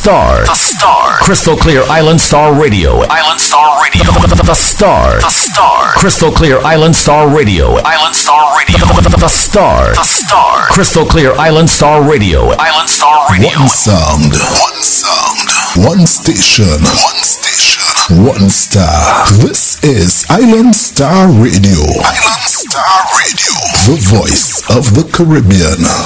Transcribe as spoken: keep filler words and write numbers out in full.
Star. The Star. Crystal Clear Island Star Radio. Island Star Radio. The, the, the Star. The Star. Crystal Clear Island Star Radio. Island Star Radio. The, the, the Star. The Star. Crystal Clear Island Star Radio. Island Star Radio. One sound. One sound. One station. One station. One star. This is Island Star Radio. Island Star Radio. The voice of the Caribbean.